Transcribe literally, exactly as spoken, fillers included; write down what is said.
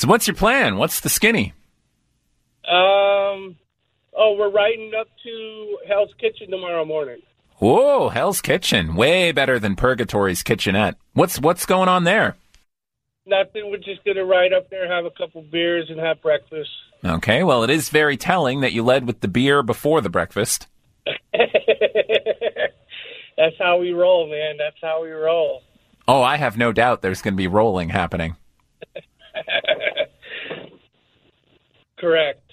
So what's your plan? What's the skinny? Um, oh, we're riding up to Hell's Kitchen tomorrow morning. Whoa, Hell's Kitchen. Way better than Purgatory's Kitchenette. What's what's going on there? Nothing. We're just going to ride up there, have a couple beers, and have breakfast. Okay, well, it is very telling that you led with the beer before the breakfast. That's how we roll, man. That's how we roll. Oh, I have no doubt there's going to be rolling happening. Correct.